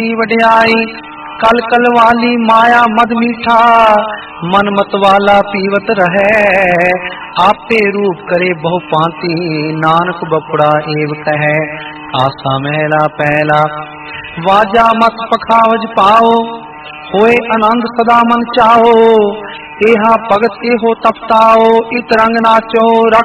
वड्याई कल कल वाली माया मद मीठा मन मत वाला पीवत रहे आपे रूप करे बहु पांति नानक बपुड़ा एव कहे आसा महला पहला वाजा मत पखावज पाओ होए आनंद सदा मन चाहो एहा भगत एहो तपताओ इत रंग नाचो